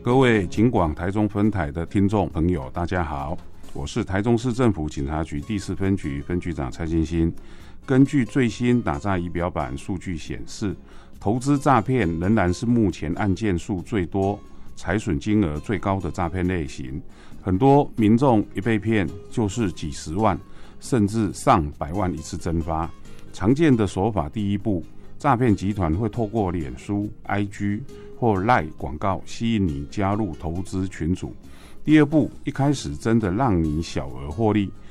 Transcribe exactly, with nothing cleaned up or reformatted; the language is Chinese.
各位警广台中分台的听众朋友，大家好，我是台中市政府警察局第四分局分局长蔡金星。根据最新打诈仪表板数据显示，投资诈骗仍然是目前案件数最多、财损金额最高的诈骗类型。很多民众一被骗就是几十万，甚至上百万一次蒸发。常见的手法，第一步，诈骗集团会透过脸书、I G 或 LINE 广告吸引你加入投资群组。第二步，一开始真的让你小额获利，